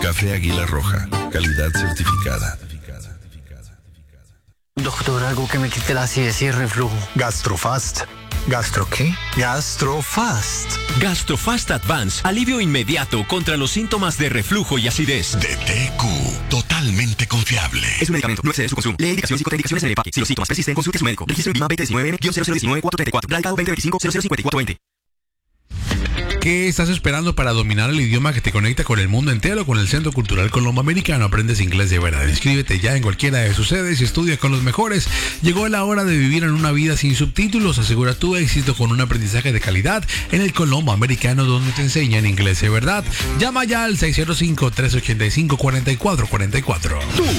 Café Águila Roja, calidad certificada. Doctor, algo que me quite la acidez y reflujo. Gastrofast. ¿Gastro qué? Gastrofast. Gastrofast Advance, alivio inmediato contra los síntomas de reflujo y acidez. De TQ, totalmente confiable. Es un medicamento, no excede su consumo. Lee indicaciones y contraindicaciones en el empaque. Si los síntomas persisten, consulte a su médico. Registro INVIMA 2019-0019-434. Radicado 2025-005420. ¿Qué estás esperando para dominar el idioma que te conecta con el mundo entero? Con el Centro Cultural Colombo Americano aprendes inglés de verdad. Inscríbete ya en cualquiera de sus sedes y estudia con los mejores. Llegó la hora de vivir en una vida sin subtítulos. Asegura tu éxito con un aprendizaje de calidad en el Colombo Americano, donde te enseñan inglés de verdad. Llama ya al 605-385-4444.